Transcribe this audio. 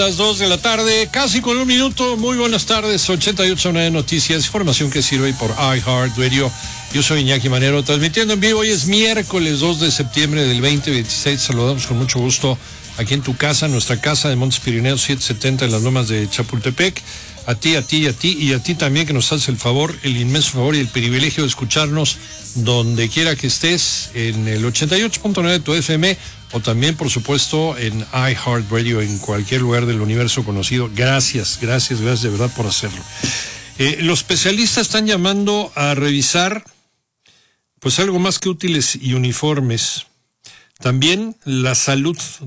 las 2 de la tarde, casi con un minuto. Muy buenas tardes, 88.9 Noticias, información que sirve por iHeartRadio. Yo soy Iñaki Manero, transmitiendo en vivo. Hoy es miércoles 2 de septiembre del 2026. Saludamos con mucho gusto aquí en tu casa, nuestra casa de Montes Pirineos 770 en las lomas de Chapultepec. A ti y a ti también, que nos haces el favor, el inmenso favor y el privilegio de escucharnos donde quiera que estés, en el 88.9 de tu FM, o también, por supuesto, en iHeartRadio, en cualquier lugar del universo conocido. Gracias de verdad por hacerlo. Los especialistas están llamando a revisar, pues, algo más que útiles y uniformes. También la salud